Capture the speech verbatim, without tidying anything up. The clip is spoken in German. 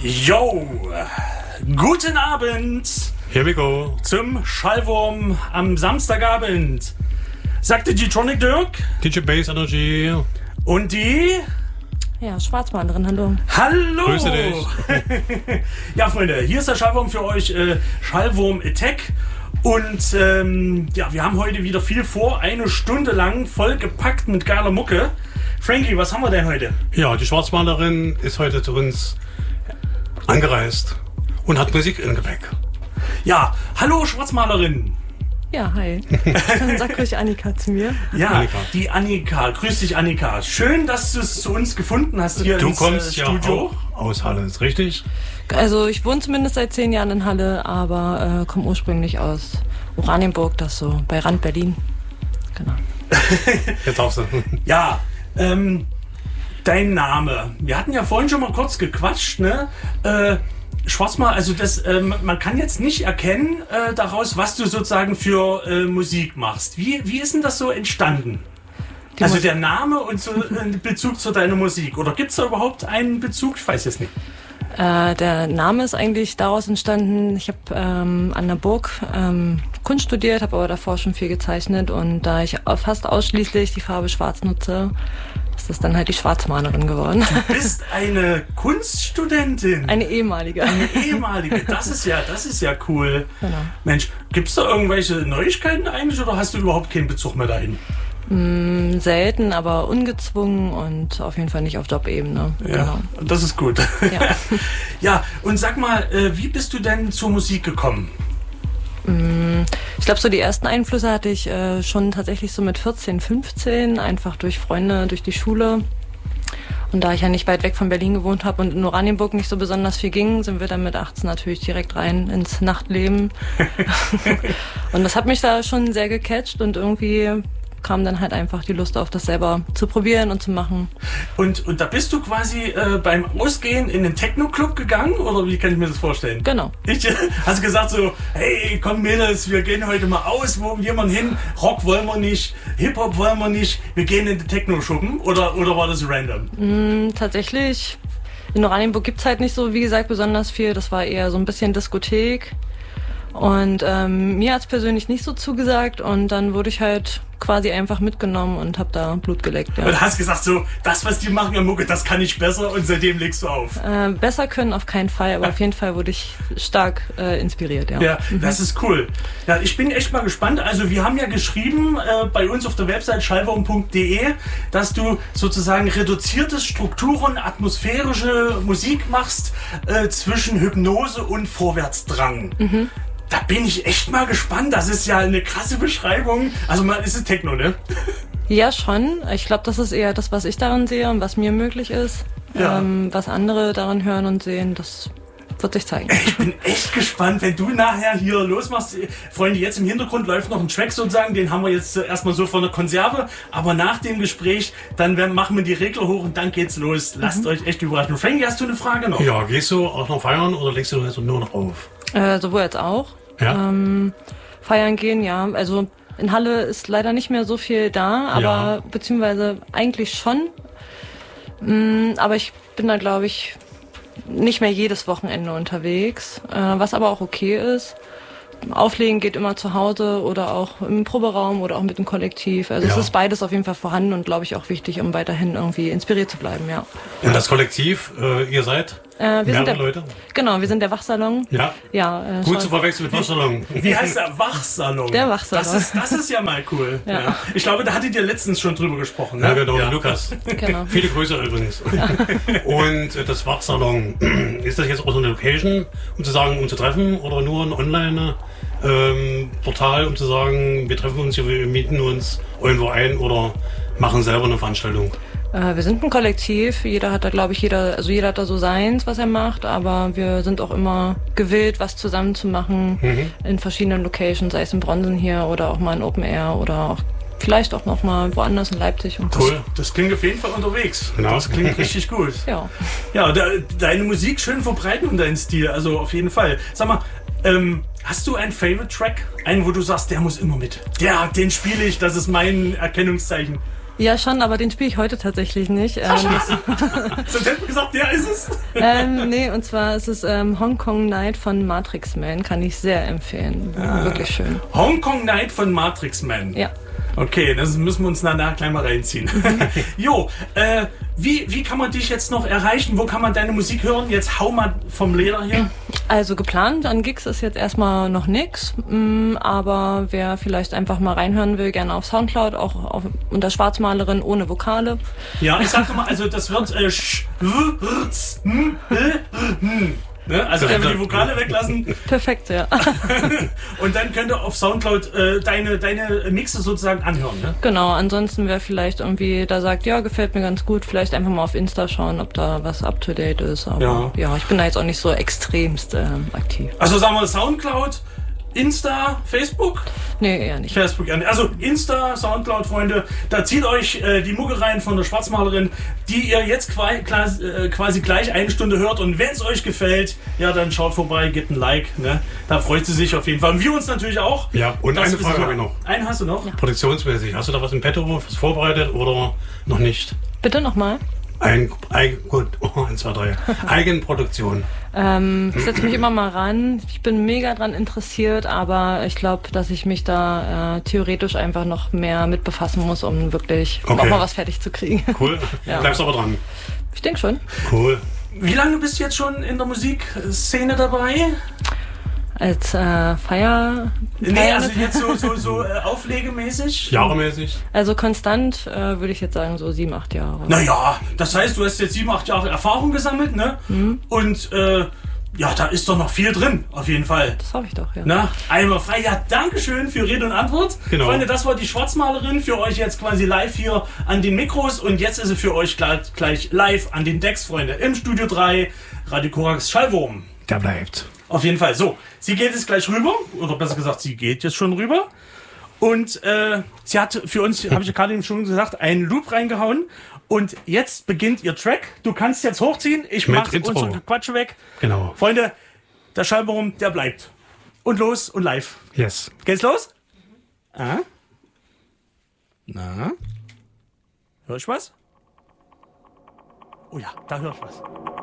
Yo, guten Abend. Here we go. Zum Schallwurm am Samstagabend. Sagte G-Tronic Dirk. D J Bass Energy. Und die... Ja, Schwarzmalerin, hallo. Hallo. Grüße dich. Ja, Freunde, hier ist der Schallwurm für euch, äh, Schallwurm Attack. Und ähm, ja, wir haben heute wieder viel vor. Eine Stunde lang vollgepackt mit geiler Mucke. Frankie, was haben wir denn heute? Ja, die Schwarzmalerin ist heute zu uns angereist und hat Musik im Gepäck. Ja, hallo Schwarzmalerin. Ja, hi. Dann sag ruhig Annika zu mir. Ja, Annika. Die Annika. Grüß dich, Annika. Schön, dass du es zu uns gefunden hast hier Du ins kommst äh, ja Studio. auch aus Halle, ist richtig? Also ich wohne zumindest seit zehn Jahren in Halle, aber äh, komme ursprünglich aus Oranienburg, das so bei Rand Berlin. Genau. Jetzt darfst du. Ja, ähm, dein Name. Wir hatten ja vorhin schon mal kurz gequatscht, ne? Äh, Schwarzmal, also das, ähm, man kann jetzt nicht erkennen äh, daraus, was du sozusagen für äh, Musik machst. Wie, wie ist denn das so entstanden? Die also Mus- der Name und so ein Bezug zu deiner Musik. Oder gibt es da überhaupt einen Bezug? Ich weiß es nicht. Äh, der Name ist eigentlich daraus entstanden, ich habe ähm, an der Burg ähm, Kunst studiert, habe aber davor schon viel gezeichnet und da ich fast ausschließlich die Farbe schwarz nutze, ist das dann halt die Schwarzmalerin geworden. Du bist eine Kunststudentin. Eine ehemalige. Eine ehemalige. Das ist ja, das ist ja cool. Genau. Mensch, gibt es da irgendwelche Neuigkeiten eigentlich oder hast du überhaupt keinen Bezug mehr dahin? Mm, selten, aber ungezwungen und auf jeden Fall nicht auf Jobebene. Ja, Genau. das ist gut. Ja. Ja, und sag mal, äh, wie bist du denn zur Musik gekommen? Ich glaube, so die ersten Einflüsse hatte ich äh, schon tatsächlich so mit vierzehn, fünfzehn, einfach durch Freunde, durch die Schule. Und da ich ja nicht weit weg von Berlin gewohnt habe und in Oranienburg nicht so besonders viel ging, sind wir dann mit achtzehn natürlich direkt rein ins Nachtleben. Und das hat mich da schon sehr gecatcht und irgendwie kam dann halt einfach die Lust auf, das selber zu probieren und zu machen. Und, und da bist du quasi äh, beim Ausgehen in den Techno-Club gegangen oder wie kann ich mir das vorstellen? Genau. Ich, hast du gesagt so, hey, komm Mädels, wir gehen heute mal aus, wo gehen wir hin? Rock wollen wir nicht, Hip-Hop wollen wir nicht, wir gehen in den Techno-Schuppen oder, oder war das random? Mm, tatsächlich, in Oranienburg gibt's halt nicht so, wie gesagt, besonders viel. Das war eher so ein bisschen Diskothek. Und ähm, mir hat's persönlich nicht so zugesagt und dann wurde ich halt quasi einfach mitgenommen und habe da Blut geleckt. Ja. Und hast gesagt so, das was die machen an Mucke, das kann ich besser und seitdem legst du auf. Äh, besser können auf keinen Fall, aber auf jeden Fall wurde ich stark äh, inspiriert. Ja, Ja, das ist cool. Ja, ich bin echt mal gespannt. Also wir haben ja geschrieben äh, bei uns auf der Website schallwurm punkt de, dass du sozusagen reduzierte Strukturen, atmosphärische Musik machst äh, zwischen Hypnose und Vorwärtsdrang. Mhm. Da bin ich echt mal gespannt. Das ist ja eine krasse Beschreibung. Also mal ist es Techno, ne? Ja, schon. Ich glaube, das ist eher das, was ich daran sehe und was mir möglich ist. Ja. Ähm, was andere daran hören und sehen, das wird sich zeigen. Ich bin echt gespannt, wenn du nachher hier losmachst. Freunde, jetzt im Hintergrund läuft noch ein Track sozusagen, den haben wir jetzt erstmal so von der Konserve, aber nach dem Gespräch, dann werden, machen wir die Regler hoch und dann geht's los. Lasst mhm. euch echt überraschen. Frankie, hast du eine Frage noch? Ja, gehst du auch noch feiern oder legst du jetzt nur noch auf? Äh, sowohl als auch. Ja. Ähm, feiern gehen, ja. Also in Halle ist leider nicht mehr so viel da, aber Ja. beziehungsweise eigentlich schon. Mm, aber ich bin da, glaube ich, nicht mehr jedes Wochenende unterwegs, äh, was aber auch okay ist. Auflegen geht immer zu Hause oder auch im Proberaum oder auch mit dem Kollektiv. Also Ja. es ist beides auf jeden Fall vorhanden und, glaube ich, auch wichtig, um weiterhin irgendwie inspiriert zu bleiben, ja. Und das Kollektiv, äh, ihr seid Äh, wir sind mehrere der, Leute? Genau, wir sind der Wachsalon. Ja. Ja, äh, Gut Schau- zu verwechseln mit Waschsalon. Wie heißt der? Wachsalon. Der Wachsalon. Das ist, das ist ja mal cool. Ja. Ja. Ich glaube, da hattet ihr letztens schon drüber gesprochen. Ne? Ja, genau, Lukas. Genau. Viele Grüße übrigens. Und äh, das Wachsalon, ist das jetzt auch so eine Location, um zu sagen, um zu treffen oder nur ein Online ähm, Portal, um zu sagen, wir treffen uns hier, wir mieten uns irgendwo ein oder machen selber eine Veranstaltung? Äh, wir sind ein Kollektiv. Jeder hat da, glaube ich, jeder, also jeder hat da so seins, was er macht, aber wir sind auch immer gewillt, was zusammen zu machen Mhm. in verschiedenen Locations, sei es in Bronzen hier oder auch mal in Open Air oder auch vielleicht auch noch mal woanders in Leipzig. Und Das, Cool. das klingt auf jeden Fall unterwegs. Genau. Das klingt richtig gut. ja. Ja, de, deine Musik schön verbreiten und deinen Stil, also auf jeden Fall. Sag mal, ähm, hast du einen Favorite Track? Einen, wo du sagst, der muss immer mit. Der, den spiele ich, das ist mein Erkennungszeichen. Ja, schon, aber den spiele ich heute tatsächlich nicht. Ähm, Sonst hätten wir gesagt, der ist es. ähm, nee, und zwar ist es ähm, Hong Kong Night von Matrix Man, kann ich sehr empfehlen. Ah. Wirklich schön. Hong Kong Night von Matrix Man. Ja. Okay, das müssen wir uns danach gleich mal reinziehen. Jo, äh, wie, wie kann man dich jetzt noch erreichen? Wo kann man deine Musik hören? Jetzt hau mal vom Leder hier. Also geplant an Gigs ist jetzt erstmal noch nix, aber wer vielleicht einfach mal reinhören will, gerne auf Soundcloud, auch auf, unter Schwarzmalerin ohne Vokale. Ja, ich sag mal, also das wird äh, sch, w, r, z, m, l, n. Ne? Also wenn wir die Vokale weglassen. Perfekt, ja. Und dann könnt ihr auf Soundcloud äh, deine, deine Mixe sozusagen anhören, ne? Genau, ansonsten wer vielleicht irgendwie da sagt, ja, gefällt mir ganz gut, vielleicht einfach mal auf Insta schauen, ob da was up to date ist. Aber ja, ja ich bin da jetzt auch nicht so extremst äh, aktiv. Also sagen wir Soundcloud, Insta, Facebook? Nee, eher nicht. Facebook, eher nicht. Also Insta, Soundcloud, Freunde, da zieht euch äh, die Mucke rein von der Schwarzmalerin, die ihr jetzt quasi, äh, quasi gleich eine Stunde hört. Und wenn es euch gefällt, ja, dann schaut vorbei, gebt ein Like. Ne? Da freut sie sich auf jeden Fall. Und wir uns natürlich auch. Ja, und eine Frage habe ich noch. Einen hast du noch? Ja. Produktionsmäßig. Hast du da was im Petto, was vorbereitet oder noch nicht? Bitte nochmal. Ein, ein, gut, oh, eins, zwei, drei. Eigenproduktion. Ähm, ich setze mich immer mal ran. Ich bin mega dran interessiert, aber ich glaube, dass ich mich da äh, theoretisch einfach noch mehr mit befassen muss, um wirklich okay. auch mal was fertig zu kriegen. Cool. Ja. Bleibst aber dran. Ich denke schon. Cool. Wie lange bist du jetzt schon in der Musikszene dabei? Als äh, Feier... Nee, also jetzt so, so, so äh, auflegemäßig? Jahremäßig? Also konstant äh, würde ich jetzt sagen so sieben, acht Jahre. Naja, das heißt, du hast jetzt sieben, acht Jahre Erfahrung gesammelt, ne? Mhm. Und äh, ja, da ist doch noch viel drin, auf jeden Fall. Das hoffe ich doch, ja. Na, einmal frei. Ja, Dankeschön für Rede und Antwort. Genau. Freunde, das war die Schwarzmalerin für euch jetzt quasi live hier an den Mikros. Und jetzt ist sie für euch gleich, gleich live an den Decks, Freunde. Im Studio drei, Radio Korax Schallwurm. Der bleibt. Auf jeden Fall. So, sie geht jetzt gleich rüber. Oder besser gesagt, sie geht jetzt schon rüber. Und äh, sie hat für uns, habe ich ja gerade eben schon gesagt, einen Loop reingehauen. Und jetzt beginnt ihr Track. Du kannst jetzt hochziehen. Ich mache unsere Quatsche weg. Genau. Freunde, der Schallwurm, der bleibt. Und los und live. Yes. Geht's los? Ah. Na? Hör ich was? Oh ja, da hör ich was.